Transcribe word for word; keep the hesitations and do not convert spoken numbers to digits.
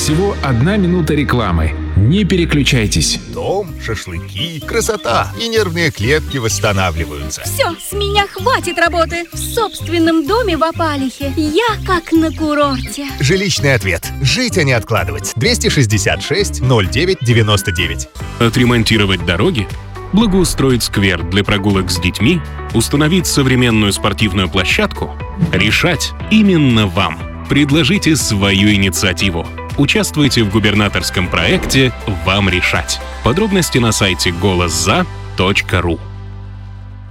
Всего одна минута рекламы. Не переключайтесь. Дом, шашлыки, красота и нервные клетки восстанавливаются. Все, с меня хватит работы. В собственном доме в Опалихе я как на курорте. Жилищный ответ. Жить, а не откладывать. двести шестьдесят шесть ноль девять девяносто девять. Отремонтировать дороги? Благоустроить сквер для прогулок с детьми? Установить современную спортивную площадку? Решать именно вам. Предложите свою инициативу. Участвуйте в губернаторском проекте «Вам решать». Подробности на сайте голос за точка ру.